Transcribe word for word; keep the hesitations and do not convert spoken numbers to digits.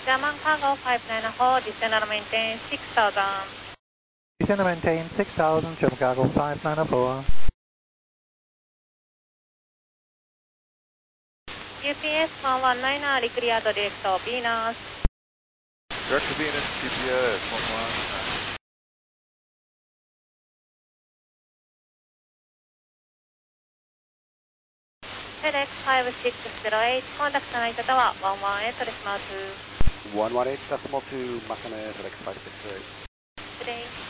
German Cargo five nine four, descend and maintain six thousand. Descend and maintain six thousand, German Cargo five nine four. U P S one one nine, clear direct to Venus. Direct to Venus, U P S one one nine. FedEx five six zero eight、コンタクトの相方はone one eightですます。 one one eight decimal two, Makane FedEx five six zero eight。 失礼。